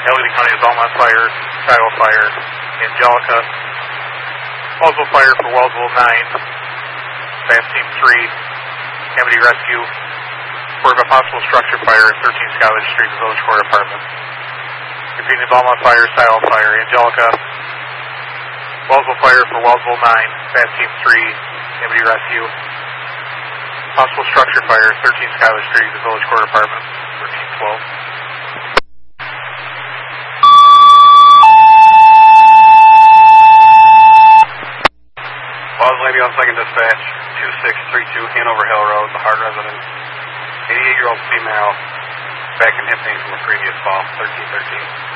Allegheny County is Almont Fire, Shiloh Fire, Angelica. Wellsville Fire for Wellsville 9, Fast Team 3, Amity Rescue. For a possible structure fire at 13 Skyledge Street, Village Court Apartment. Repeating Belmont Fire, Shiloh Fire, Angelica. Wellsville Fire for Wellsville 9, Fast Team 3, Amity Rescue. Possible structure fire, 13 Skyledge Street, the Village Court Apartment, 1312. Lady on second dispatch, 2632 Hanover Hill Road, the Hard resident. 88-year-old female, back and hip pain from a previous fall, 1313.